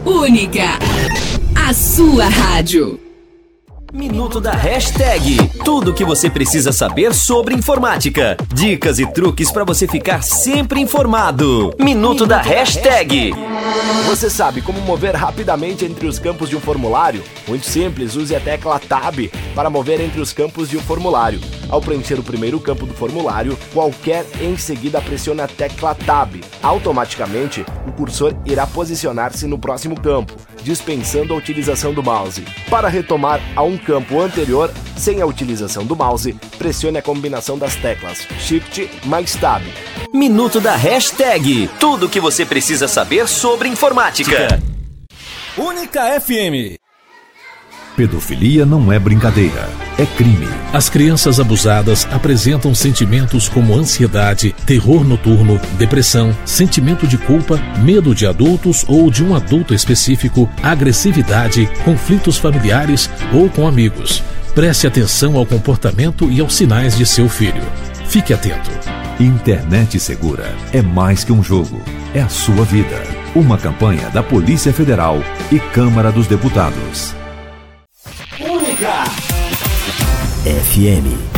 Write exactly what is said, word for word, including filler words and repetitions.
Única, a sua rádio. Minuto da Hashtag. Tudo o que você precisa saber sobre informática. Dicas e truques para você ficar sempre informado. Minuto, Minuto da, da hashtag. hashtag. Você sabe como mover rapidamente entre os campos de um formulário? Muito simples, use a tecla Tab para mover entre os campos de um formulário. Ao preencher o primeiro campo do formulário, qualquer em seguida pressione a tecla Tab. Automaticamente, o cursor irá posicionar-se no próximo campo, dispensando a utilização do mouse. Para retomar a um campo anterior, sem a utilização do mouse, pressione a combinação das teclas Shift mais Tab. Minuto da Hashtag. Tudo o que você precisa saber sobre informática. Única F M. Pedofilia não é brincadeira, é crime. As crianças abusadas apresentam sentimentos como ansiedade, terror noturno, depressão, sentimento de culpa, medo de adultos ou de um adulto específico, agressividade, conflitos familiares ou com amigos. Preste atenção ao comportamento e aos sinais de seu filho. Fique atento. Internet Segura é mais que um jogo, é a sua vida. Uma campanha da Polícia Federal e Câmara dos Deputados. Única F M.